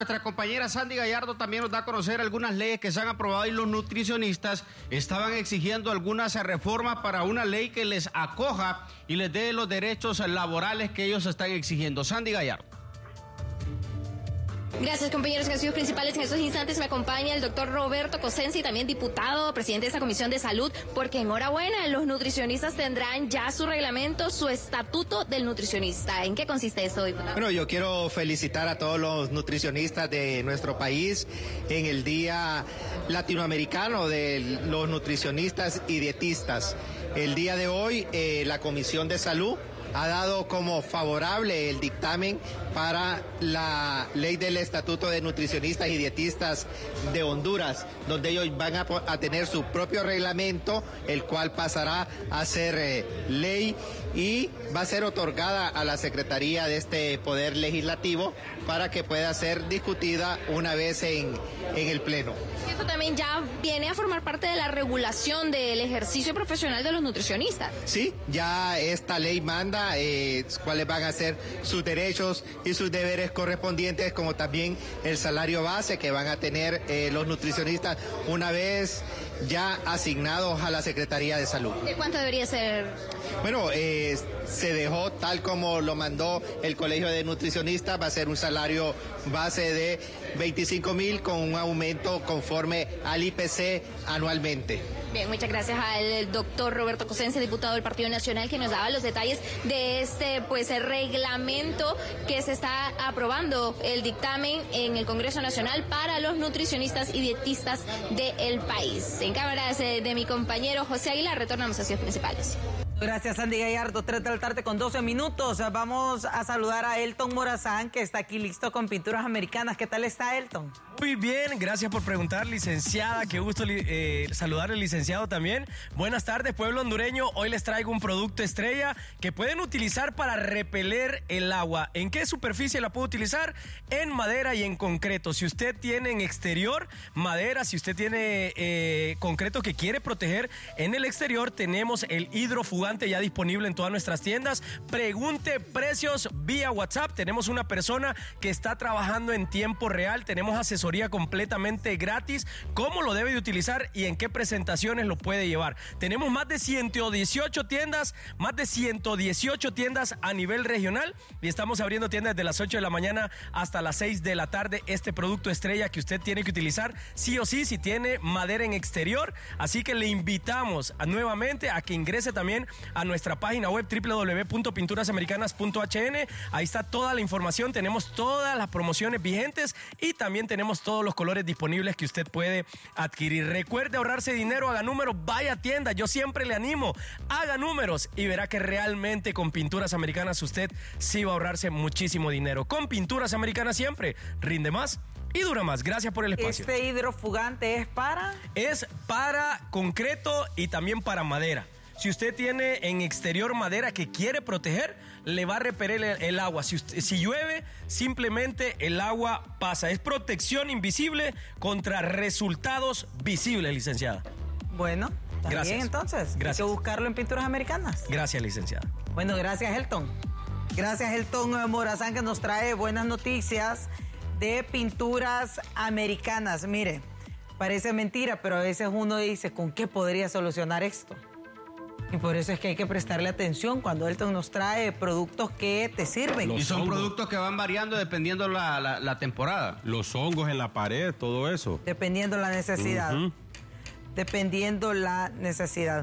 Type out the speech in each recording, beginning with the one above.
Nuestra compañera Sandy Gallardo también nos da a conocer algunas leyes que se han aprobado y los nutricionistas estaban exigiendo algunas reformas para una ley que les acoja y les dé los derechos laborales que ellos están exigiendo. Sandy Gallardo. Gracias, compañeros. En estudios principales en estos instantes me acompaña el doctor Roberto Cosensi, también diputado, presidente de esta Comisión de Salud, porque enhorabuena, los nutricionistas tendrán ya su reglamento, su estatuto del nutricionista. ¿En qué consiste esto, diputado? Bueno, yo quiero felicitar a todos los nutricionistas de nuestro país en el Día Latinoamericano de los Nutricionistas y Dietistas. El día de hoy, la Comisión de Salud ha dado como favorable el dictamen para la ley del Estatuto de Nutricionistas y Dietistas de Honduras, donde ellos van a tener su propio reglamento, el cual pasará a ser ley y va a ser otorgada a la Secretaría de este Poder Legislativo para que pueda ser discutida una vez en el Pleno. Esto también ya viene a formar parte de la regulación del ejercicio profesional de los nutricionistas. Sí, ya esta ley manda cuáles van a ser sus derechos y sus deberes correspondientes, como también el salario base que van a tener los nutricionistas una vez ya asignados a la Secretaría de Salud. ¿De cuánto debería ser? Bueno, se dejó tal como lo mandó el Colegio de Nutricionistas, va a ser un salario base de 25,000 con un aumento conforme al IPC anualmente. Bien, muchas gracias al doctor Roberto Cosensi, diputado del Partido Nacional, que nos daba los detalles de este el reglamento que se está aprobando el dictamen en el Congreso Nacional para los nutricionistas y dietistas del país. En cámaras de mi compañero José Aguilar, retornamos a Ciudades Principales. Gracias, Sandy Gallardo. 3 de la tarde con 12 minutos. Vamos a saludar a Elton Morazán, que está aquí listo con Pinturas Americanas. ¿Qué tal está, Elton? Muy bien, gracias por preguntar, licenciada. Qué gusto saludar al licenciado también. Buenas tardes, pueblo hondureño. Hoy les traigo un producto estrella que pueden utilizar para repeler el agua. ¿En qué superficie la puedo utilizar? En madera y en concreto. Si usted tiene en exterior madera, si usted tiene concreto que quiere proteger en el exterior, tenemos el hidrofugante ya disponible en todas nuestras tiendas. Pregunte precios vía WhatsApp. Tenemos una persona que está trabajando en tiempo real. Tenemos asesoría completamente gratis. Cómo lo debe de utilizar y en qué presentaciones lo puede llevar. Tenemos más de 118 tiendas, a nivel regional y estamos abriendo tiendas desde las 8 de la mañana hasta las 6 de la tarde. Este producto estrella que usted tiene que utilizar sí o sí si tiene madera en exterior. Así que le invitamos nuevamente a que ingrese también a nuestra página web www.pinturasamericanas.hn. Ahí está toda la información, tenemos todas las promociones vigentes y también tenemos todos los colores disponibles que usted puede adquirir. Recuerde ahorrarse dinero, haga números, vaya a tienda. Yo siempre le animo, haga números y verá que realmente con Pinturas Americanas usted sí va a ahorrarse muchísimo dinero. Con Pinturas Americanas siempre rinde más y dura más. Gracias por el espacio. ¿Este hidrofugante es para? Es para concreto y también para madera. Si usted tiene en exterior madera que quiere proteger, le va a repeler el agua. Si llueve, simplemente el agua pasa. Es protección invisible contra resultados visibles, licenciada. Bueno, gracias. Bien, entonces. Gracias. Hay que buscarlo en Pinturas Americanas. Gracias, licenciada. Bueno, gracias, Elton. Gracias, Elton Morazán, que nos trae buenas noticias de Pinturas Americanas. Mire, parece mentira, pero a veces uno dice, ¿con qué podría solucionar esto? Y por eso es que hay que prestarle atención cuando Elton nos trae productos que te sirven. Y son productos que van variando dependiendo la temporada. Los hongos en la pared, todo eso. Dependiendo la necesidad. Dependiendo la necesidad.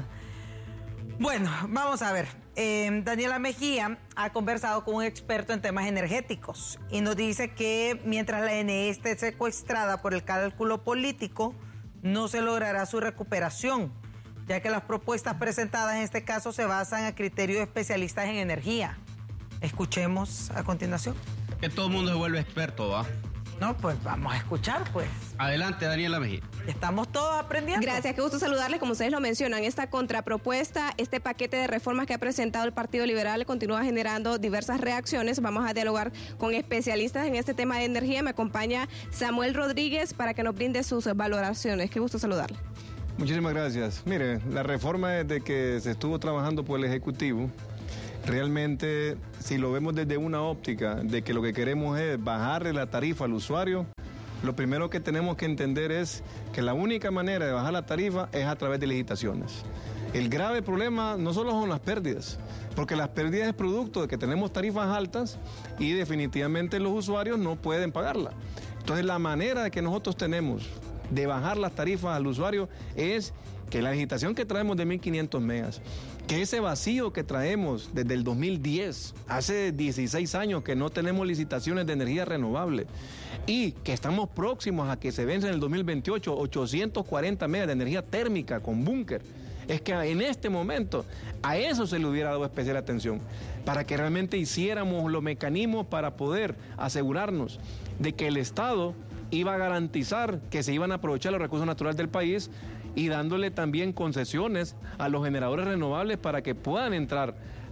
Bueno, vamos a ver. Daniela Mejía ha conversado con un experto en temas energéticos y nos dice que mientras la NE esté secuestrada por el cálculo político, no se logrará su recuperación, ya que las propuestas presentadas en este caso se basan a criterios de especialistas en energía. Escuchemos a continuación. Que todo el mundo se vuelve experto, ¿va? No, pues vamos a escuchar, pues. Adelante, Daniela Mejía. Estamos todos aprendiendo. Gracias, qué gusto saludarles. Como ustedes lo mencionan, esta contrapropuesta, este paquete de reformas que ha presentado el Partido Liberal continúa generando diversas reacciones. Vamos a dialogar con especialistas en este tema de energía. Me acompaña Samuel Rodríguez para que nos brinde sus valoraciones. Qué gusto saludarle. Muchísimas gracias. Mire, la reforma desde que se estuvo trabajando por el Ejecutivo Realmente, si lo vemos desde una óptica de que lo que queremos es bajarle la tarifa al usuario, lo primero que tenemos que entender es que la única manera de bajar la tarifa es a través de licitaciones. El grave problema no solo son las pérdidas, porque las pérdidas es producto de que tenemos tarifas altas y definitivamente los usuarios no pueden pagarla. Entonces la manera que nosotros tenemos de bajar las tarifas al usuario es que la licitación que traemos de 1.500 megas, que ese vacío que traemos desde el 2010, hace 16 años que no tenemos licitaciones de energía renovable y que estamos próximos a que se vence en el 2028 840 megas de energía térmica con búnker, es que en este momento a eso se le hubiera dado especial atención, para que realmente hiciéramos los mecanismos para poder asegurarnos de que el Estado iba a garantizar que se iban a aprovechar los recursos naturales del país y dándole también concesiones a los generadores renovables para que puedan entrar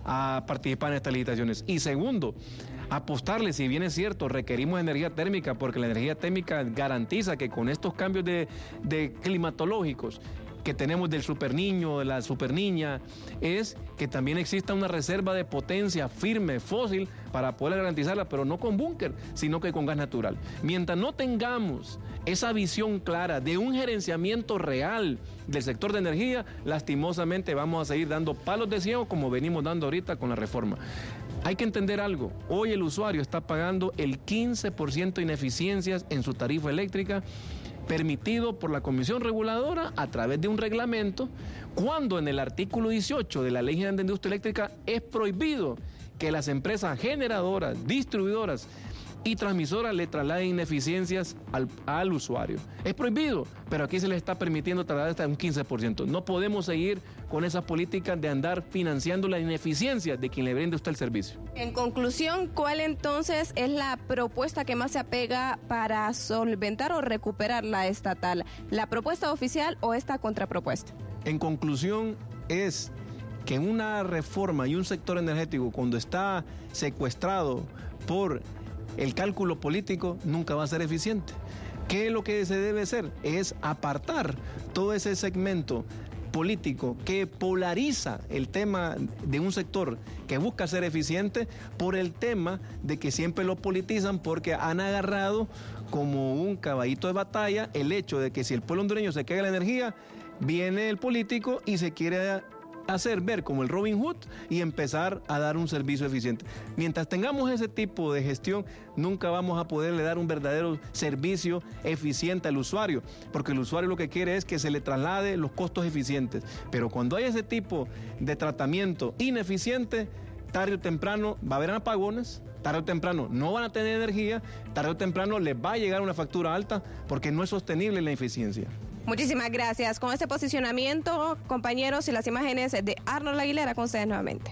a participar en estas licitaciones. Y segundo, apostarle, si bien es cierto, requerimos energía térmica, porque la energía térmica garantiza que con estos cambios de climatológicos que tenemos del superniño, de la superniña, es que también exista una reserva de potencia firme, fósil, para poder garantizarla, pero no con búnker, sino que con gas natural. Mientras no tengamos esa visión clara de un gerenciamiento real del sector de energía, lastimosamente vamos a seguir dando palos de ciego como venimos dando ahorita con la reforma. Hay que entender algo, hoy el usuario está pagando el 15% de ineficiencias en su tarifa eléctrica, permitido por la Comisión Reguladora a través de un reglamento, cuando en el artículo 18 de la Ley General de Industria Eléctrica es prohibido que las empresas generadoras, distribuidoras y transmisoras le trasladen ineficiencias al usuario. Es prohibido, pero aquí se le está permitiendo trasladar hasta un 15%. No podemos seguir con esas políticas de andar financiando la ineficiencia de quien le brinde usted el servicio. En conclusión, ¿cuál entonces es la propuesta que más se apega para solventar o recuperar la estatal? ¿La propuesta oficial o esta contrapropuesta? En conclusión, es que una reforma y un sector energético, cuando está secuestrado por el cálculo político, nunca va a ser eficiente. ¿Qué es lo que se debe hacer? Es apartar todo ese segmento político que polariza el tema de un sector que busca ser eficiente por el tema de que siempre lo politizan, porque han agarrado como un caballito de batalla el hecho de que si el pueblo hondureño se cae la energía, viene el político y se quiere hacer ver como el Robin Hood y empezar a dar un servicio eficiente. Mientras tengamos ese tipo de gestión, nunca vamos a poderle dar un verdadero servicio eficiente al usuario, porque el usuario lo que quiere es que se le traslade los costos eficientes. Pero cuando hay ese tipo de tratamiento ineficiente, tarde o temprano va a haber apagones, tarde o temprano no van a tener energía, tarde o temprano les va a llegar una factura alta, porque no es sostenible la eficiencia. Muchísimas gracias. Con este posicionamiento, compañeros, y las imágenes de Arnold Aguilera con ustedes nuevamente.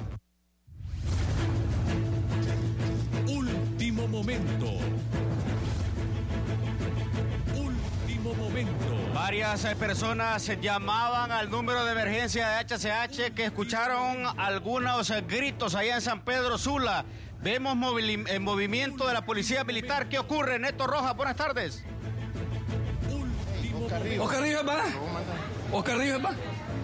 Último momento. Último momento. Varias personas llamaban al número de emergencia de HCH que escucharon algunos gritos allá en San Pedro Sula. Vemos movimiento de la policía militar. ¿Qué ocurre? Neto Rojas, buenas tardes. Oscar Ríos va. Oscar Ríos va.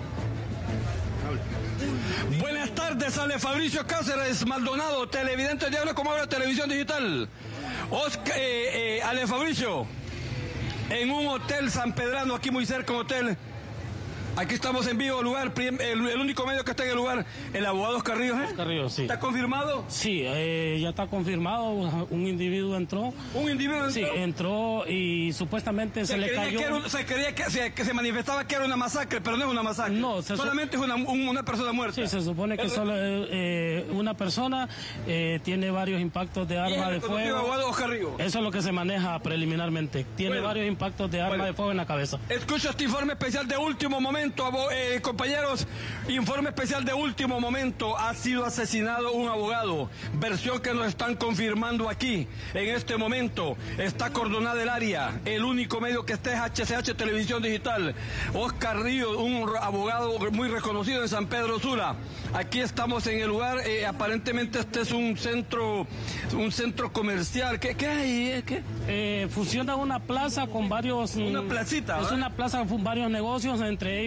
Buenas tardes, Ale Fabricio Cáceres Maldonado, televidente de Habla como Habla Televisión Digital. Ale Fabricio, en un hotel sanpedrano, aquí muy cerca, un hotel. Aquí estamos en vivo, lugar, el único medio que está en el lugar, el abogado Oscar Ríos, ¿eh? Oscar Ríos, sí. ¿Está confirmado? Sí, ya está confirmado, un individuo entró. ¿Un individuo entró? Sí, entró y supuestamente se le cayó. Se creía que se manifestaba que era una masacre, pero no es una masacre. No, solamente es una persona muerta. Sí, se supone que solo una persona tiene varios impactos de arma de fuego. Abogado Oscar Ríos. Eso es lo que se maneja preliminarmente. Tiene varios impactos de arma de fuego en la cabeza. Escucho este informe especial de último momento. Compañeros, informe especial de último momento. Ha sido asesinado un abogado, versión que nos están confirmando aquí. En este momento está acordonada el área. El único medio que está es HCH Televisión Digital. Oscar Ríos, un abogado muy reconocido en San Pedro Sula. Aquí estamos en el lugar. Aparentemente este es un centro comercial. ¿Qué hay? Funciona una plaza con varios. Una placita. Es una plaza con varios negocios, entre ellos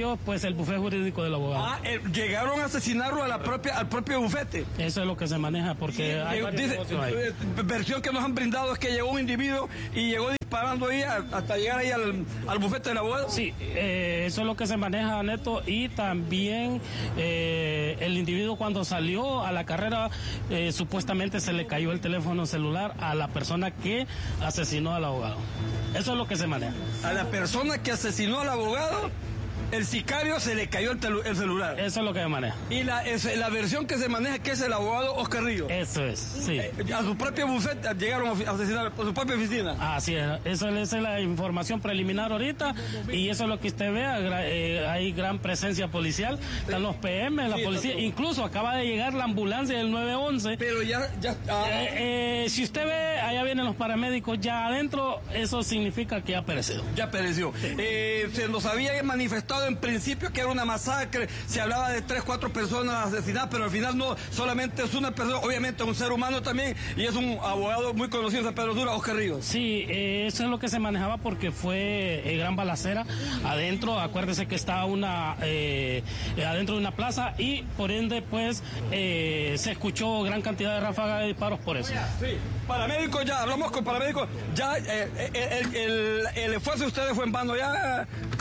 ellos, pues el bufete jurídico del abogado. Llegaron a asesinarlo al propio bufete. Eso es lo que se maneja, porque hay versión que nos han brindado es que llegó un individuo y llegó disparando ahí hasta llegar ahí al bufete del abogado. Sí, eso es lo que se maneja, Neto, y también el individuo cuando salió a la carrera supuestamente se le cayó el teléfono celular a la persona que asesinó al abogado. Eso es lo que se maneja. A la persona que asesinó al abogado, el sicario se le cayó el celular. Eso es lo que se maneja. Y la versión que se maneja que es el abogado Oscar Ríos. Eso es, sí. A su propio bufete llegaron a asesinar, a su propia oficina. Así es, esa es la información preliminar ahorita y eso es lo que usted ve, hay gran presencia policial, están los PM, la policía, incluso acaba de llegar la ambulancia del 911. Pero ya si usted ve, allá vienen los paramédicos ya adentro, eso significa que ya pereció. Ya pereció. Se nos había manifestado en principio que era una masacre, se hablaba de 3-4 personas asesinadas, pero al final no, solamente es una persona, obviamente un ser humano también, y es un abogado muy conocido en San Pedro Sula, Oscar Ríos. Sí, eso es lo que se manejaba porque fue gran balacera adentro, acuérdese que estaba adentro de una plaza y por ende pues se escuchó gran cantidad de ráfagas de disparos por eso. Sí, paramédicos ya, hablamos con paramédicos, ya el esfuerzo de ustedes fue en vano ya.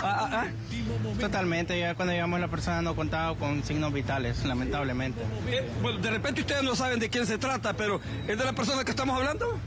Totalmente, ya cuando llegamos la persona no contaba con signos vitales, lamentablemente. Bueno, de repente ustedes no saben de quién se trata, pero ¿es de la persona que estamos hablando?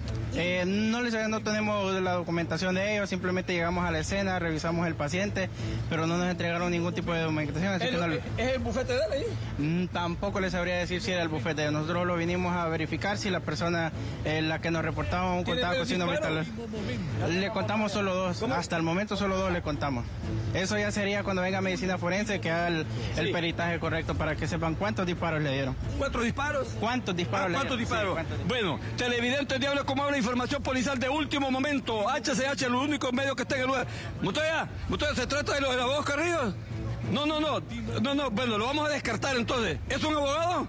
No tenemos la documentación de ellos, simplemente llegamos a la escena, revisamos el paciente, pero no nos entregaron ningún tipo de documentación. Así ¿Es el bufete de él ahí? Tampoco les sabría decir si era el bufete. Nosotros lo vinimos a verificar si la persona, la que nos reportaba, un contaba con signos vitales. Le contamos solo 2, hasta el momento solo 2 le contamos. Eso ya sería cuando venga medicina forense que haga el peritaje correcto para que sepan cuántos disparos le dieron. ¿4 disparos? ¿Cuántos disparos le dieron? ¿Cuántos disparos? Sí, bueno, televidentes, diablo, como habla información policial de último momento. HCH, el único medio que está en el lugar. Montoya, ¿se trata de los abogados Carrillos? No. Bueno, lo vamos a descartar entonces. ¿Es un abogado?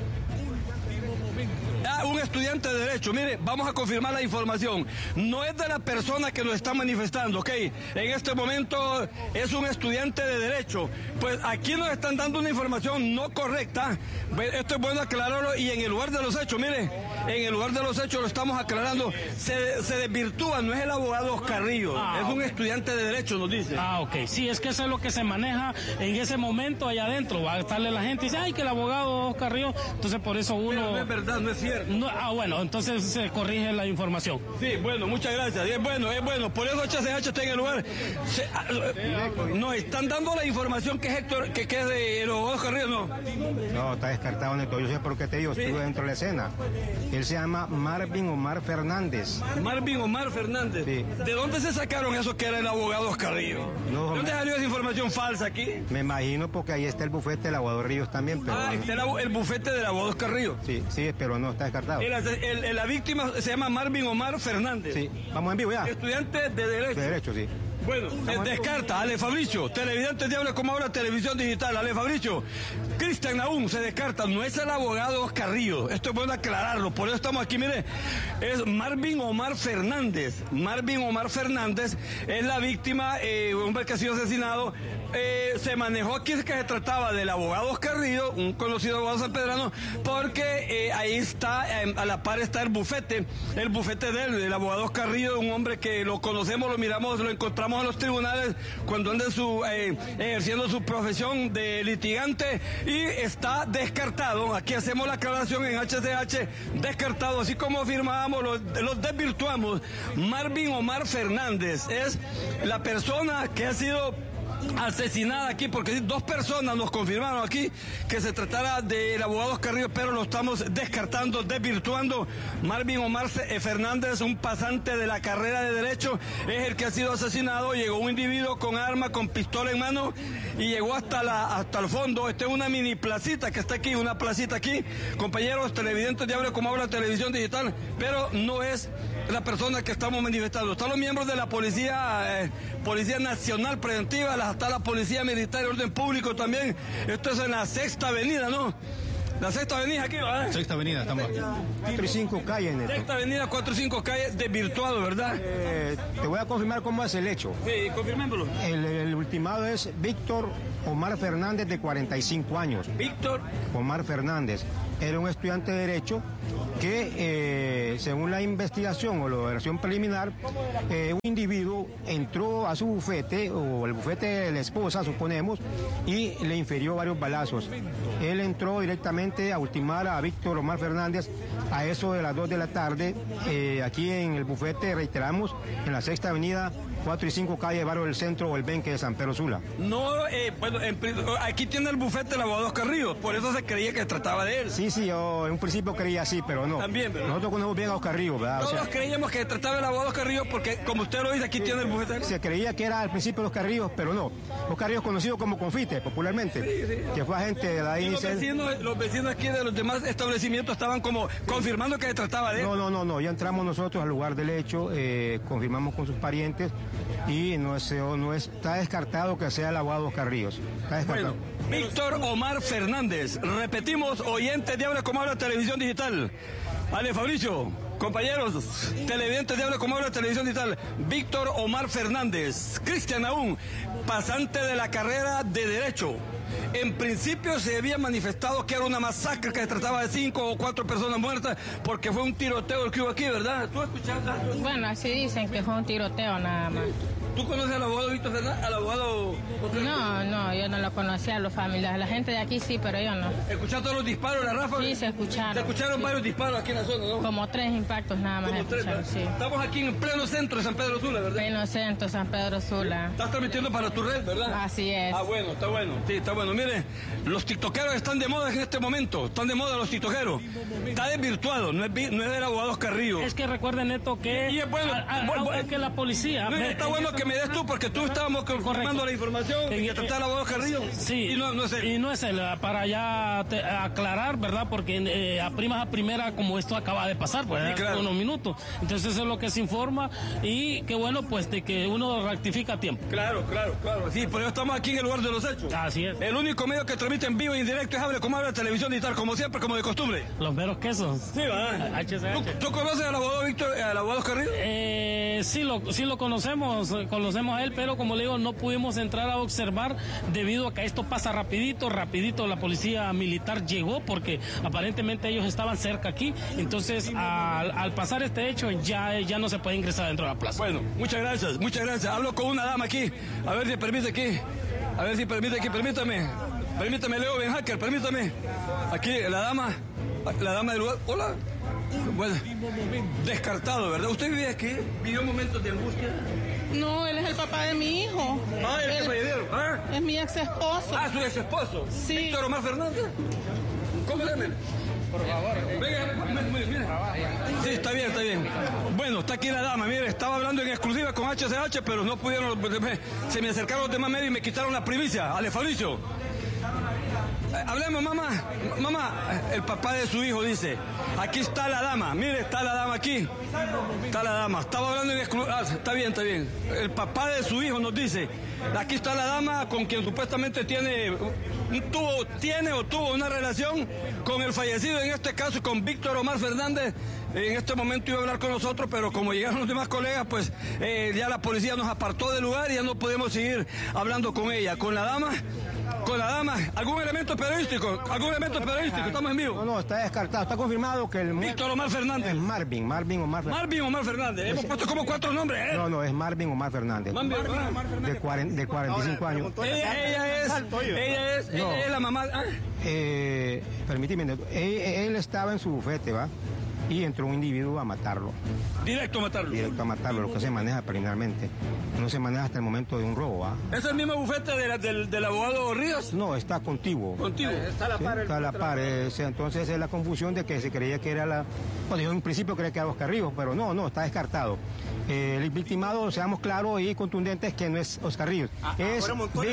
Un estudiante de Derecho. Mire, vamos a confirmar la información. No es de la persona que nos está manifestando, ¿ok? En este momento es un estudiante de Derecho. Pues aquí nos están dando una información no correcta. Esto es bueno aclararlo y en el lugar de los hechos, mire, en el lugar de los hechos lo estamos aclarando. Se desvirtúa, no es el abogado Oscar Ríos, es un estudiante de Derecho, nos dice. Ok. Sí, es que eso es lo que se maneja en ese momento allá adentro. Va a estarle la gente y dice, ay, que el abogado Oscar Ríos. Entonces por eso uno... Pero no es verdad, no es cierto. Bueno, entonces se corrige la información. Sí, bueno, muchas gracias. Es bueno. Por eso HCH está en el lugar. Nos están dando la información que es Héctor, que es de los Oscar Ríos, ¿no? No, está descartado, Neto. Yo sé por qué te digo, estuve dentro de la escena. Él se llama Marvin Omar Fernández. Marvin Omar Fernández. Sí. ¿De dónde se sacaron eso que era el abogado Oscar Ríos? No, ¿De dónde salió esa información falsa aquí? Me imagino porque ahí está el bufete del abogado Ríos también. Pero... está el bufete del abogado Oscar Ríos. Sí, pero no, está descartado. La víctima se llama Marvin Omar Fernández. Sí, vamos en vivo ya. Estudiante de Derecho. De Derecho, sí. Bueno, descarta. Ale Fabricio, televidente diablo como ahora televisión digital. Ale Fabricio, Cristian Naum se descarta. No es el abogado Oscar Ríos. Esto es bueno aclararlo. Por eso estamos aquí, mire. Es Marvin Omar Fernández. Marvin Omar Fernández es la víctima, un hombre que ha sido asesinado. Se manejó aquí que se trataba del abogado Oscar Ríos, un conocido abogado sanpedrano, porque ahí está, a la par está el bufete de él, del abogado Oscar Ríos, un hombre que lo conocemos, lo miramos, lo encontramos en los tribunales cuando anda ejerciendo su profesión de litigante y está descartado. Aquí hacemos la aclaración en HCH, descartado, así como firmábamos, los desvirtuamos. Marvin Omar Fernández es la persona que ha sido asesinada aquí, porque 2 personas nos confirmaron aquí que se tratara del abogado Oscar Ríos, pero lo estamos descartando, desvirtuando. Marvin Omar Fernández, un pasante de la carrera de Derecho, es el que ha sido asesinado. Llegó un individuo con arma, con pistola en mano y llegó hasta el fondo. Esta es una mini placita que está aquí, una placita aquí. Compañeros televidentes de Abre como habla televisión digital, pero no es la persona que estamos manifestando. Están los miembros de la Policía Nacional Preventiva, está la Policía Militar y Orden Público también. Esto es en la 6ª Avenida, ¿no? La Sexta Avenida aquí, ¿verdad? Sexta Avenida, estamos aquí. 4 y 5 calles, Neto. Sexta Avenida, 4 y 5 calles, desvirtuado, ¿verdad? Te voy a confirmar cómo es el hecho. Sí, confirmémoslo. El ultimado es Víctor Omar Fernández, de 45 años. Víctor Omar Fernández era un estudiante de Derecho que, según la investigación o la versión preliminar, un individuo entró a su bufete, o el bufete de la esposa, suponemos, y le infirió varios balazos. Él entró directamente a ultimar a Víctor Omar Fernández a eso de las 2 de la tarde, aquí en el bufete, reiteramos, en la Sexta Avenida, 4 y 5 calle, Barrio del Centro o el Benque de San Pedro Sula. No, bueno, aquí tiene el bufete el abogado Oscar Ríos, por eso se creía que se trataba de él. Sí, yo en un principio creía así, pero no. También, ¿verdad? Nosotros conocemos bien a Oscar Ríos, ¿verdad? Todos creíamos que se trataba del abogado Oscar Ríos porque, como usted lo dice, aquí tiene el bufete. Se creía que era al principio Oscar Ríos, pero no. Oscar Ríos conocido como Confite, popularmente, que fue agente de la INC. Los vecinos aquí de los demás establecimientos estaban como confirmando que se trataba de él. No, ya entramos nosotros al lugar del hecho, confirmamos con sus parientes y está descartado que sea el abogado Oscar Ríos. Está descartado. Bueno, Víctor Omar Fernández, repetimos, oyentes de Habla Como Habla Televisión Digital. Ale Fabricio, compañeros, televidentes de Habla Como Habla Televisión Digital. Víctor Omar Fernández, Cristian Aún, pasante de la carrera de Derecho. En principio se había manifestado que era una masacre, que se trataba de 5 o 4 personas muertas, porque fue un tiroteo el que hubo aquí, ¿verdad? ¿Tú escuchaste? Bueno, así dicen que fue un tiroteo nada más. ¿Tú conoces al abogado Víctor Fernández? ¿Al abogado? No, yo no lo conocía, a los familiares. La gente de aquí sí, pero yo no. ¿Escuchaste los disparos, la ráfaga? Sí, se escucharon. Se escucharon varios disparos aquí en la zona, ¿no? Como 3 impactos nada más. Sí. Estamos aquí en pleno centro de San Pedro Sula, ¿verdad? Pleno centro, San Pedro Sula. Estás transmitiendo para tu red, ¿verdad? Así es. Ah, bueno, está bueno. Sí, está bueno. Mire, los tiktokeros están de moda en este momento. Están de moda los tiktokeros. Está desvirtuado, no es del abogado Oscar Ríos. Es que recuerden, Neto, que, que la policía... está bueno que me des tú, porque tú estábamos confirmando la información y que trataba el abogado Oscar Ríos. Sí, y no es él. Y no es él, para ya aclarar, ¿verdad? Porque a primas a primera, como esto acaba de pasar, pues, sí, claro, unos minutos. Entonces eso es lo que se informa y qué bueno, pues, de que uno rectifica a tiempo. Claro. Sí, por eso estamos aquí en el lugar de los hechos. Así es. El único medio que transmite en vivo y en directo es Habla Como Habla Televisión Digital, como siempre, como de costumbre. Los meros quesos. Sí, va. ¿Tú conoces al abogado Víctor, al abogado Oscar Ríos? Sí lo conocemos a él, pero como le digo, no pudimos entrar a observar debido a que esto pasa rapidito la policía militar llegó porque aparentemente ellos estaban cerca aquí, entonces al pasar este hecho ya no se puede ingresar dentro de la plaza. Bueno, muchas gracias. Hablo con una dama aquí, a ver si permite aquí, permítame, Leo Benhacker, permítame. Aquí, la dama del lugar, hola. Bueno, descartado, ¿verdad? ¿Usted vive aquí? ¿Vivió momentos de angustia? No, él es el papá de mi hijo. ¿El que fallecieron? Es mi ex esposo. ¿Su ex esposo? Sí. ¿Víctor Omar Fernández? ¿Cómo se llama? Por favor. Venga. Sí, está bien. Bueno, está aquí la dama, mire, estaba hablando en exclusiva con HCH, pero no pudieron, se me acercaron los demás medios y me quitaron la primicia. Ale Fabricio. Hablemos, mamá, el papá de su hijo dice, aquí está la dama, mire, está la dama aquí, está la dama, estaba hablando en exclusiva, está bien, el papá de su hijo nos dice, aquí está la dama con quien supuestamente tuvo una relación con el fallecido, en este caso con Víctor Omar Fernández. En este momento iba a hablar con nosotros, pero como llegaron los demás colegas, pues ya la policía nos apartó del lugar y ya no podemos seguir hablando con ella. Con la dama, ¿algún elemento periodístico? Estamos en vivo. No, está descartado, está confirmado que el... Víctor Omar Fernández. Es Marvin Omar Fernández. Marvin Omar Fernández, hemos puesto como 4 nombres, ¿eh? No, es Marvin Omar Fernández. De 45 años. Ella es la mamá... Permíteme, él estaba en su bufete, ¿va? Y entró un individuo a matarlo. Directo a matarlo, lo que se maneja preliminarmente. No se maneja hasta el momento de un robo, ¿ah? ¿Es el mismo bufete del abogado Ríos? No, está contiguo. Está a la par. Está a la par. Entonces es la confusión de que se creía que era la... Bueno, yo en principio creía que era Oscar Ríos, pero no, está descartado. El victimado, seamos claros y contundentes, que no es Oscar Ríos. Es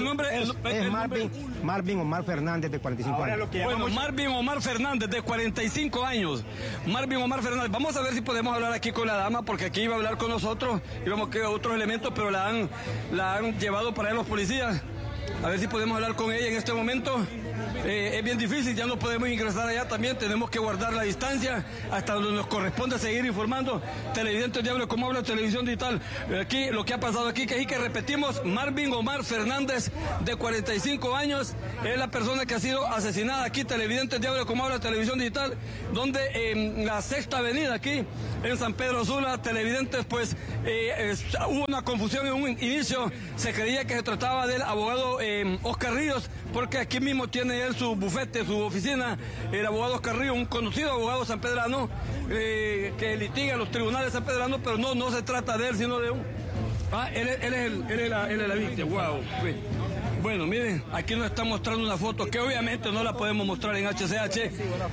Marvin Omar Fernández, de 45 años. Bueno, Marvin Omar Fernández, de 45 años. Marvin Omar Fernández. Vamos a ver si podemos hablar aquí con la dama, porque aquí iba a hablar con nosotros, íbamos a otros elementos, pero la han llevado para allá los policías. A ver si podemos hablar con ella en este momento. es bien difícil, ya no podemos ingresar allá también, tenemos que guardar la distancia hasta donde nos corresponde seguir informando. Televidentes de Habla Como Habla, Televisión Digital. Aquí, lo que ha pasado aquí, que repetimos, Marvin Omar Fernández, de 45 años, es la persona que ha sido asesinada aquí, Televidentes de Habla Como Habla, Televisión Digital, donde en la Sexta Avenida, aquí, en San Pedro Sula, televidentes, pues, hubo una confusión en un inicio, se creía que se trataba del abogado Oscar Ríos, porque aquí mismo tiene él su bufete, su oficina, el abogado Oscar Ríos, un conocido abogado sanpedrano, que litiga en los tribunales de San Pedrano, pero no se trata de él, sino de un... él es la víctima, wow. Bueno, miren, aquí nos están mostrando una foto que obviamente no la podemos mostrar en HCH,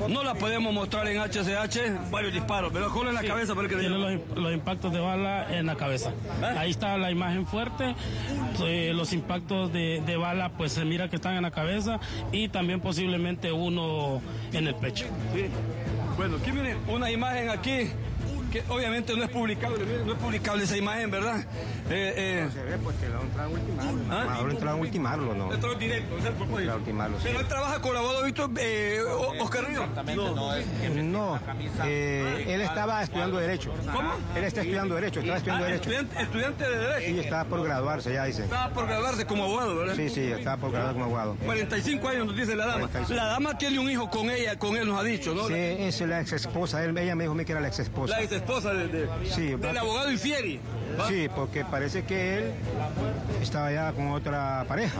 varios disparos, pero con en la cabeza para que tiene los impactos de bala en la cabeza. Ahí está la imagen fuerte, los impactos de bala pues se mira que están en la cabeza y también posiblemente uno en el pecho. Sí. Bueno, aquí miren, una imagen aquí que obviamente no es publicable esa imagen, ¿verdad? No se ve porque lo han entrado a ultimarlo. ¿No? Esto es directo, es el propósito. Ultimarlo, sí. Pero él trabaja con el abogado Víctor Oscar Ríos. No, él estaba estudiando Derecho. ¿Cómo? Él está estudiando Derecho, Estudiante de Derecho. Sí, estaba por graduarse, ya dice. Estaba por graduarse como abogado, ¿verdad? Sí, estaba por graduarse como abogado. 45 años nos dice la dama. 45. La dama tiene un hijo con él nos ha dicho, ¿no? Sí, es la ex esposa, ella me dijo que era la ex esposa. La ex esposa del abogado Infieri. Sí, porque parece que él estaba ya con otra pareja.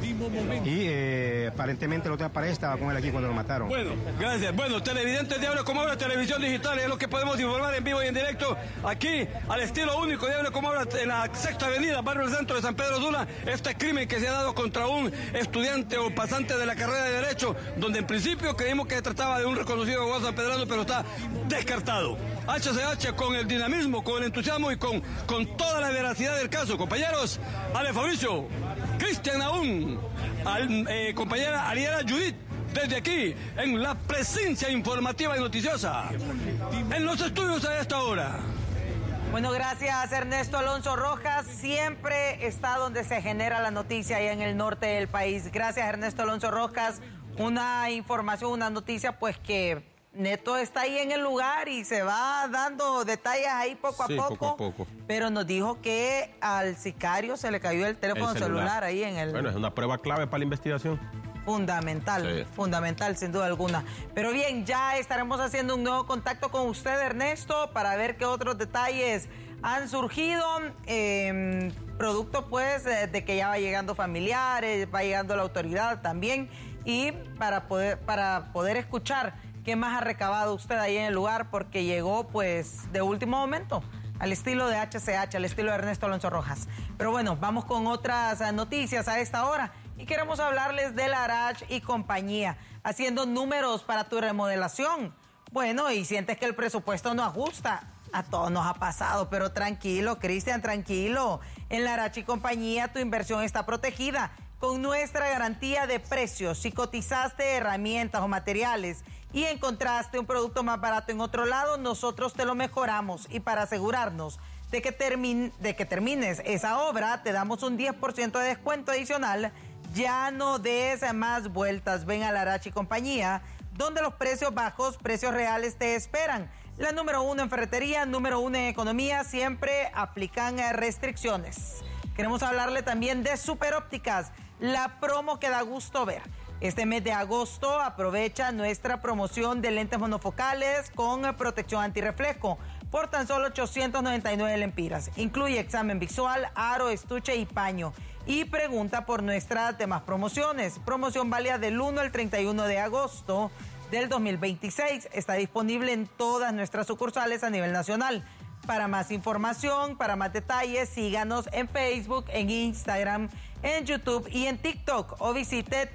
Y aparentemente la otra pareja estaba con él aquí cuando lo mataron. Bueno, gracias. Bueno, televidentes de Habla Como Habla, Televisión Digital, es lo que podemos informar en vivo y en directo aquí, al estilo único de Habla Como Habla, en la Sexta Avenida, barrio del centro de San Pedro Sula. Este crimen que se ha dado contra un estudiante o pasante de la carrera de Derecho, donde en principio creímos que se trataba de un reconocido abogado sanpedrano, pero está descartado. HCH con el dinamismo, con el entusiasmo y con toda la veracidad del caso. Compañeros, Ale Fabricio, Cristian Aún, compañera Ariela Judith, desde aquí, en la presencia informativa y noticiosa, en los estudios a esta hora. Bueno, gracias Ernesto Alonso Rojas, siempre está donde se genera la noticia, ahí en el norte del país. Gracias Ernesto Alonso Rojas, una información, una noticia pues que... Neto está ahí en el lugar y se va dando detalles ahí poco a poco. Pero nos dijo que al sicario se le cayó el teléfono celular ahí en el... Bueno, es una prueba clave para la investigación. Fundamental sin duda alguna. Pero bien, ya estaremos haciendo un nuevo contacto con usted, Ernesto, para ver qué otros detalles han surgido, producto pues de que ya va llegando familiares, va llegando la autoridad también, y para poder escuchar qué más ha recabado usted ahí en el lugar, porque llegó pues de último momento, al estilo de HCH, al estilo de Ernesto Alonso Rojas. Pero bueno, vamos con otras noticias a esta hora y queremos hablarles de Larach y compañía, haciendo números para tu remodelación. Bueno, y sientes que el presupuesto no ajusta. A todos nos ha pasado, pero tranquilo, Cristian, tranquilo. En Larach y compañía tu inversión está protegida con nuestra garantía de precios. Si cotizaste herramientas o materiales y encontraste un producto más barato en otro lado, nosotros te lo mejoramos. Y para asegurarnos de que termines esa obra, te damos un 10% de descuento adicional. Ya no des más vueltas. Ven a Larach y compañía, donde los precios bajos, precios reales te esperan. La número 1 en ferretería, número 1 en economía, siempre aplican restricciones. Queremos hablarle también de Superópticas, la promo que da gusto ver. Este mes de agosto aprovecha nuestra promoción de lentes monofocales con protección antirreflejo por tan solo 899 lempiras. Incluye examen visual, aro, estuche y paño. Y pregunta por nuestras demás promociones. Promoción válida del 1 al 31 de agosto del 2026. Está disponible en todas nuestras sucursales a nivel nacional. Para más información, para más detalles, síganos en Facebook, en Instagram, en YouTube y en TikTok, o visite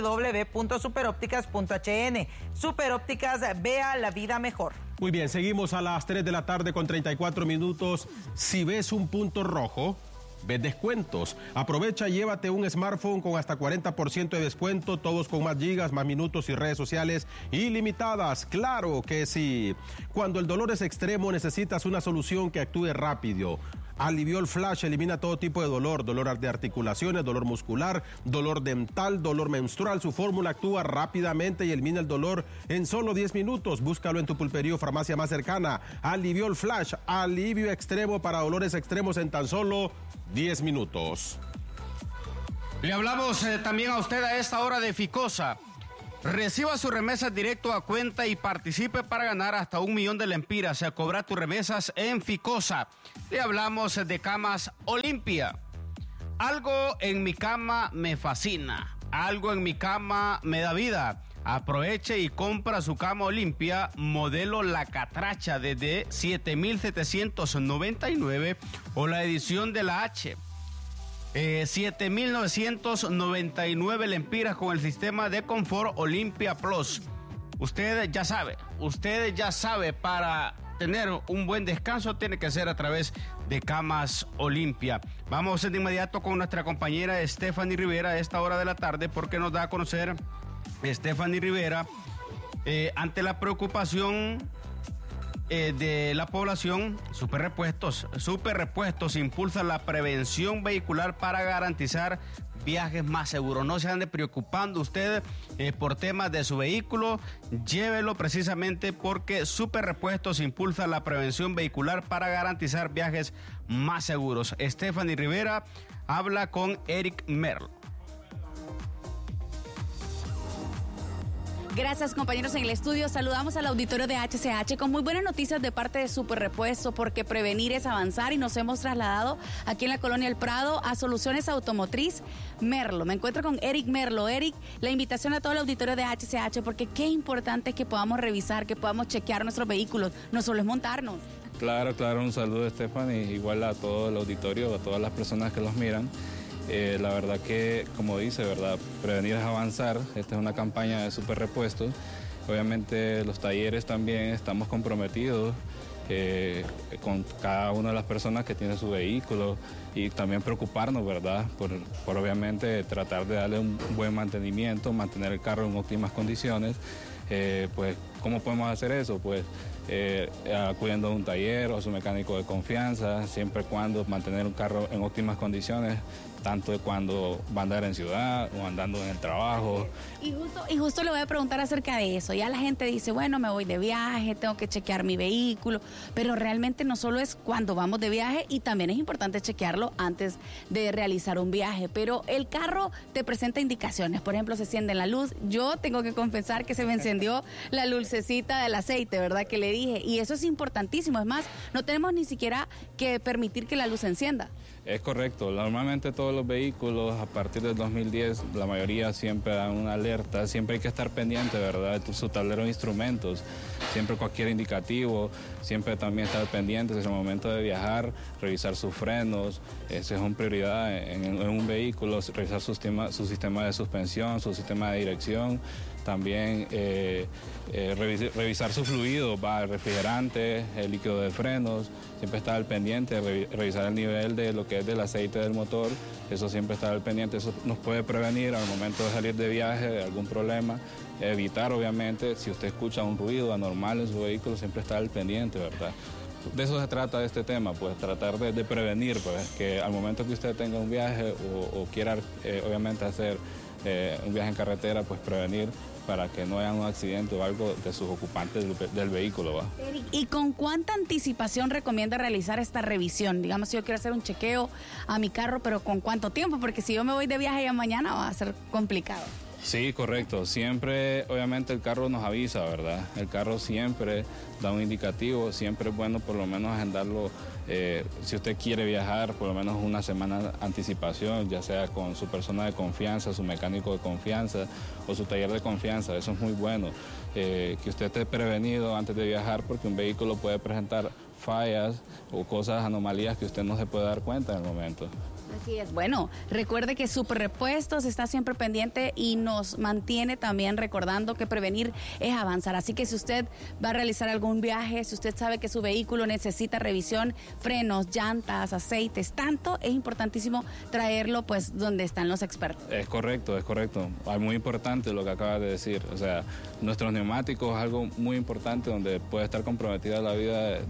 www.superopticas.hn. Superópticas, vea la vida mejor. Muy bien, seguimos a las 3 de la tarde con 34 minutos. Si ves un punto rojo, ves descuentos. Aprovecha y llévate un smartphone con hasta 40% de descuento, todos con más gigas, más minutos y redes sociales ilimitadas. Claro que sí. Cuando el dolor es extremo, necesitas una solución que actúe rápido. Aliviol Flash elimina todo tipo de dolor de articulaciones, dolor muscular, dolor dental, dolor menstrual. Su fórmula actúa rápidamente y elimina el dolor en solo 10 minutos. Búscalo en tu pulpería o farmacia más cercana. Aliviol Flash, alivio extremo para dolores extremos en tan solo 10 minutos. Le hablamos también a usted a esta hora de Ficosa. Reciba sus remesas directo a cuenta y participe para ganar hasta 1 millón de lempiras. Se cobra tus remesas en Ficosa. Le hablamos de Camas Olimpia. Algo en mi cama me fascina. Algo en mi cama me da vida. Aproveche y compra su cama Olimpia modelo La Catracha desde 7,799 o la edición de la H. 7,999 lempiras con el sistema de confort Olimpia Plus. Usted ya sabe, para tener un buen descanso tiene que ser a través de Camas Olimpia. Vamos de inmediato con nuestra compañera Stephanie Rivera a esta hora de la tarde, porque nos da a conocer Stephanie Rivera ante la preocupación de la población. Superrepuestos impulsa la prevención vehicular para garantizar viajes más seguros. No se ande preocupando usted por temas de su vehículo, llévelo precisamente porque Superrepuestos impulsa la prevención vehicular para garantizar viajes más seguros. Stephanie Rivera habla con Eric Merlo. Gracias, compañeros en el estudio. Saludamos al auditorio de HCH con muy buenas noticias de parte de Superrepuesto, porque prevenir es avanzar, y nos hemos trasladado aquí en la colonia El Prado a Soluciones Automotriz Merlo. Me encuentro con Eric Merlo. Eric, la invitación a todo el auditorio de HCH, porque qué importante es que podamos revisar, que podamos chequear nuestros vehículos, no solo es montarnos. Claro, un saludo, Stephanie, igual a todo el auditorio, a todas las personas que los miran. La verdad que, como dice, ¿verdad? Prevenir es avanzar. Esta es una campaña de Superrepuestos. Obviamente los talleres también estamos comprometidos con cada una de las personas que tiene su vehículo, y también preocuparnos, ¿verdad? Por obviamente tratar de darle un buen mantenimiento, mantener el carro en óptimas condiciones. Pues, ¿cómo podemos hacer eso? Pues acudiendo a un taller o a su mecánico de confianza, siempre y cuando mantener un carro en óptimas condiciones, tanto de cuando va a andar en ciudad o andando en el trabajo. Y justo le voy a preguntar acerca de eso. Ya la gente dice, bueno, me voy de viaje, tengo que chequear mi vehículo, pero realmente no solo es cuando vamos de viaje, y también es importante chequearlo antes de realizar un viaje. Pero el carro te presenta indicaciones. Por ejemplo, se enciende la luz. Yo tengo que confesar que se me encendió la lucecita del aceite, ¿verdad? Que le dije. Y eso es importantísimo. Es más, no tenemos ni siquiera que permitir que la luz se encienda. Es correcto. Normalmente todos los vehículos a partir del 2010, la mayoría siempre dan una alerta. Siempre hay que estar pendiente, ¿verdad?, de su tablero de instrumentos. Siempre cualquier indicativo, siempre también estar pendientes en el momento de viajar, revisar sus frenos. Esa es una prioridad en un vehículo, revisar su sistema de suspensión, su sistema de dirección. También revisar su fluido, el refrigerante, el líquido de frenos, siempre estar al pendiente, revisar el nivel de lo que es del aceite del motor, eso siempre estar al pendiente. Eso nos puede prevenir al momento de salir de viaje de algún problema. Evitar, obviamente, si usted escucha un ruido anormal en su vehículo, siempre estar al pendiente, ¿verdad? De eso se trata este tema, pues tratar de prevenir, pues, que al momento que usted tenga un viaje o quiera, obviamente, hacer un viaje en carretera, pues prevenir para que no haya un accidente o algo de sus ocupantes del vehículo, ¿va? ¿Y con cuánta anticipación recomienda realizar esta revisión? Digamos, si yo quiero hacer un chequeo a mi carro, pero ¿con cuánto tiempo? Porque si yo me voy de viaje ya mañana va a ser complicado. Sí, correcto. Siempre, obviamente, el carro nos avisa, ¿verdad? El carro siempre da un indicativo, siempre es bueno por lo menos agendarlo. Si usted quiere viajar, por lo menos una semana de anticipación, ya sea con su persona de confianza, su mecánico de confianza o su taller de confianza. Eso es muy bueno, que usted esté prevenido antes de viajar, porque un vehículo puede presentar fallas o cosas, anomalías que usted no se puede dar cuenta en el momento. Así es. Bueno, recuerde que Superrepuestos está siempre pendiente y nos mantiene también recordando que prevenir es avanzar. Así que si usted va a realizar algún viaje, si usted sabe que su vehículo necesita revisión, frenos, llantas, aceites, tanto, es importantísimo traerlo pues donde están los expertos. Es correcto, es correcto. Es muy importante lo que acabas de decir. O sea, nuestros neumáticos es algo muy importante donde puede estar comprometida la vida del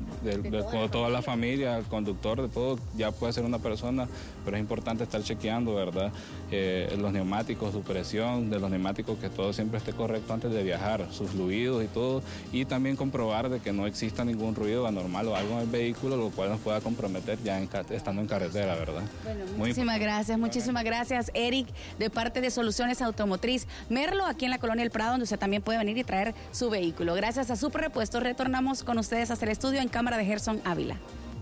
de toda la familia, el conductor, de todo, ya puede ser una persona, pero es importante estar chequeando, ¿verdad? Los neumáticos, su presión de los neumáticos, que todo siempre esté correcto antes de viajar, sus fluidos y todo, y también comprobar de que no exista ningún ruido anormal o algo en el vehículo, lo cual nos pueda comprometer ya estando en carretera, ¿verdad? Bueno, muchísimas gracias, Eric, de parte de Soluciones Automotriz Merlo, aquí en la Colonia El Prado, donde usted también puede venir y traer su vehículo. Gracias a Super Repuestos, retornamos con ustedes hasta el estudio en cámara de Gerson Ávila.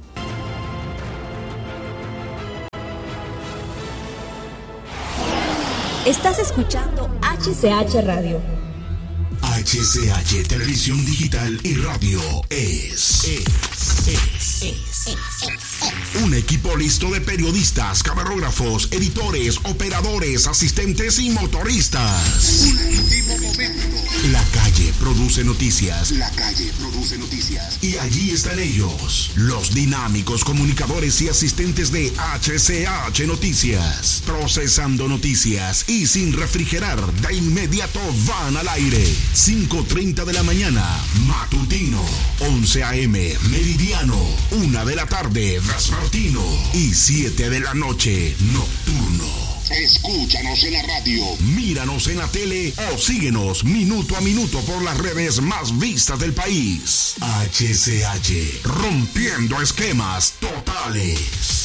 Estás escuchando HCH Radio. HCH Televisión Digital y Radio es un equipo listo de periodistas, camarógrafos, editores, operadores, asistentes y motoristas. Último momento. La calle produce noticias. La calle produce noticias. Y allí están ellos, los dinámicos comunicadores y asistentes de HCH Noticias. Procesando noticias y sin refrigerar, de inmediato van al aire. 5:30 de la mañana, matutino. 11 a.m., meridiano. 1 de la tarde, vespertino. Y 7 de la noche, nocturno. Escúchanos en la radio, míranos en la tele o síguenos minuto a minuto por las redes más vistas del país. HCH, rompiendo esquemas totales.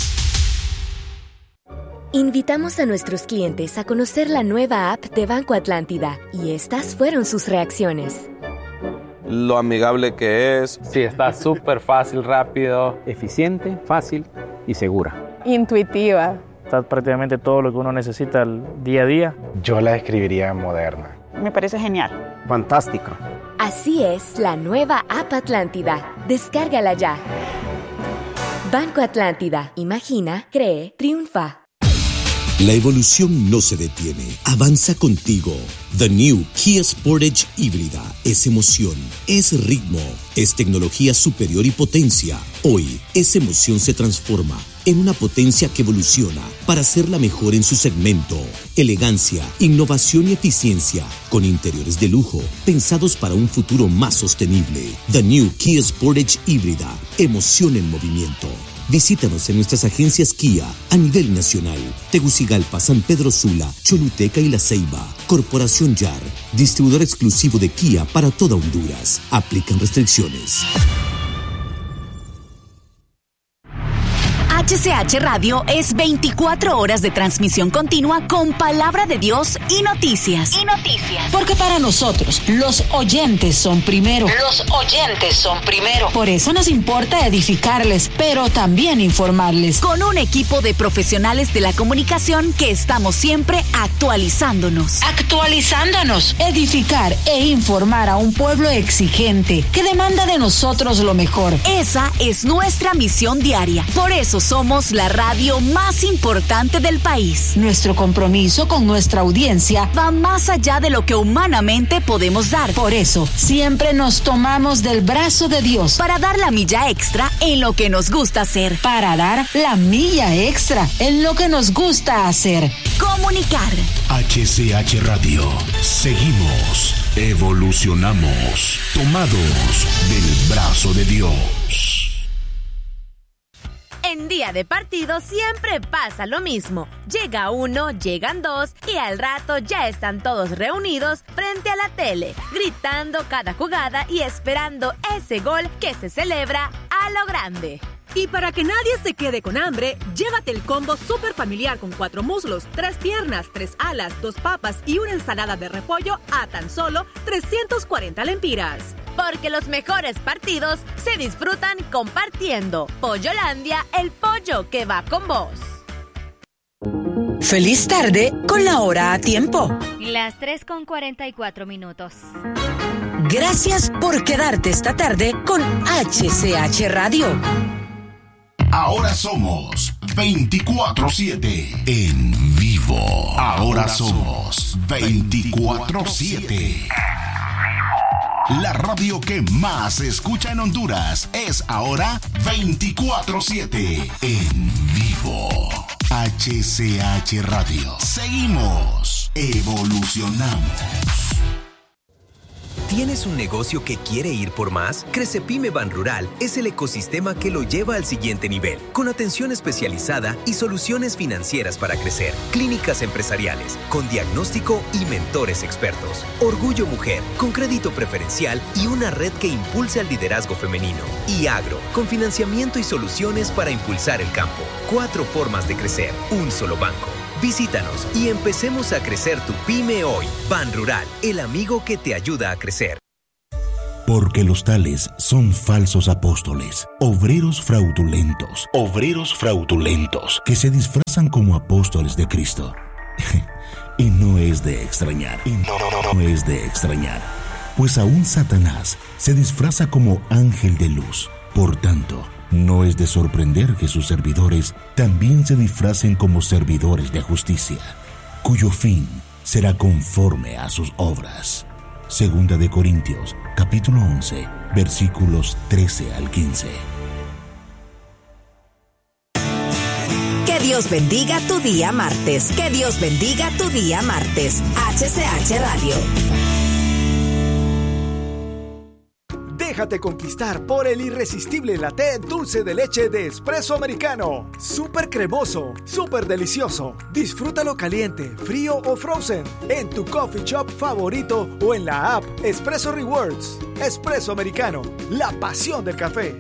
Invitamos a nuestros clientes a conocer la nueva app de Banco Atlántida y estas fueron sus reacciones. Lo amigable que es. Sí, está súper fácil, rápido, eficiente, fácil y segura. Intuitiva. Está prácticamente todo lo que uno necesita el día a día. Yo la describiría moderna. Me parece genial. Fantástico. Así es la nueva app Atlántida. Descárgala ya. Banco Atlántida. Imagina, cree, triunfa. La evolución no se detiene, avanza contigo. The New Kia Sportage híbrida es emoción, es ritmo, es tecnología superior y potencia. Hoy, esa emoción se transforma en una potencia que evoluciona para ser la mejor en su segmento. Elegancia, innovación y eficiencia, con interiores de lujo, pensados para un futuro más sostenible. The New Kia Sportage híbrida, emoción en movimiento. Visítanos en nuestras agencias Kia a nivel nacional. Tegucigalpa, San Pedro Sula, Choluteca y La Ceiba. Corporación YAR, distribuidor exclusivo de Kia para toda Honduras. Aplican restricciones. HCH Radio es 24 horas de transmisión continua con palabra de Dios y noticias. Porque para nosotros, los oyentes son primero. Por eso nos importa edificarles, pero también informarles. Con un equipo de profesionales de la comunicación que estamos siempre actualizándonos. Edificar e informar a un pueblo exigente que demanda de nosotros lo mejor. Esa es nuestra misión diaria. Por eso somos la radio más importante del país. Nuestro compromiso con nuestra audiencia va más allá de lo que humanamente podemos dar. Por eso, siempre nos tomamos del brazo de Dios. Para dar la milla extra en lo que nos gusta hacer. Comunicar. HCH Radio. Seguimos. Evolucionamos. Tomados del brazo de Dios. En día de partido siempre pasa lo mismo. Llega uno, llegan dos y al rato ya están todos reunidos frente a la tele, gritando cada jugada y esperando ese gol que se celebra a lo grande. Y para que nadie se quede con hambre, llévate el combo super familiar con 4 muslos, 3 piernas, 3 alas, 2 papas y una ensalada de repollo a tan solo 340 lempiras. Porque los mejores partidos se disfrutan compartiendo. Pollolandia, el pollo que va con vos. Feliz tarde con la hora a tiempo. Las 3:44. Gracias por quedarte esta tarde con HCH Radio. Ahora somos 24/7 en vivo. Ahora somos 24/7. La radio que más se escucha en Honduras es ahora 24/7 en vivo. HCH Radio. Seguimos. Evolucionamos. ¿Tienes un negocio que quiere ir por más? Crecepyme Banrural es el ecosistema que lo lleva al siguiente nivel, con atención especializada y soluciones financieras para crecer, clínicas empresariales, con diagnóstico y mentores expertos, Orgullo Mujer, con crédito preferencial y una red que impulse al liderazgo femenino, y Agro, con financiamiento y soluciones para impulsar el campo. 4 formas de crecer, un solo banco. Visítanos y empecemos a crecer tu pyme hoy. Banrural, el amigo que te ayuda a crecer. Porque los tales son falsos apóstoles, obreros fraudulentos, que se disfrazan como apóstoles de Cristo. Y no es de extrañar, pues aún Satanás se disfraza como ángel de luz. Por tanto, no es de sorprender que sus servidores también se disfracen como servidores de justicia, cuyo fin será conforme a sus obras. Segunda de Corintios, capítulo 11, versículos 13 al 15. Que Dios bendiga tu día martes. Que Dios bendiga tu día martes. HCH Radio. Déjate conquistar por el irresistible latte dulce de leche de Espresso Americano. Súper cremoso, súper delicioso. Disfrútalo caliente, frío o frozen en tu coffee shop favorito o en la app Espresso Rewards. Espresso Americano, la pasión del café.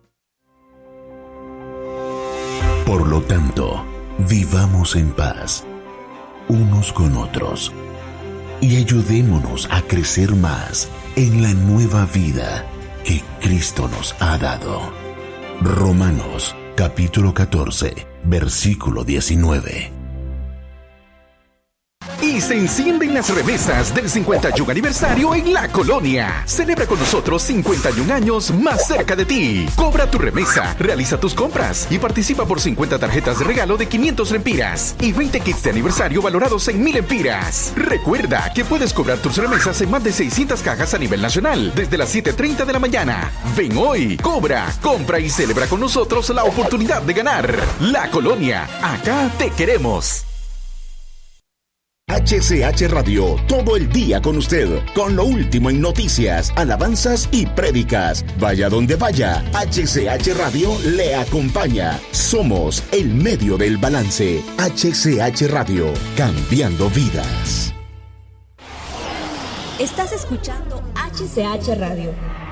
Por lo tanto, vivamos en paz, unos con otros, y ayudémonos a crecer más en la nueva vida que Cristo nos ha dado. Romanos, capítulo 14, versículo 19. Y se encienden las remesas del 51 aniversario en La Colonia. Celebra con nosotros 51 años más cerca de ti. Cobra tu remesa, realiza tus compras y participa por 50 tarjetas de regalo de 500 lempiras y 20 kits de aniversario valorados en 1000 lempiras. Recuerda que puedes cobrar tus remesas en más de 600 cajas a nivel nacional desde las 7:30 de la mañana. Ven hoy, cobra, compra y celebra con nosotros la oportunidad de ganar. La Colonia, acá te queremos. HCH Radio, todo el día con usted, con lo último en noticias, alabanzas y prédicas. Vaya donde vaya, HCH Radio le acompaña. Somos el medio del balance. HCH Radio, cambiando vidas. Estás escuchando HCH Radio.